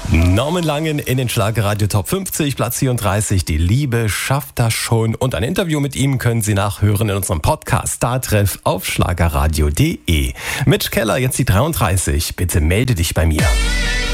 Norman Langen in den Schlagerradio Top 50, Platz 34. Die Liebe schafft das schon. Und ein Interview mit ihm können Sie nachhören in unserem Podcast Startreff auf schlagerradio.de. Mitch Keller, jetzt die 33. Bitte melde dich bei mir.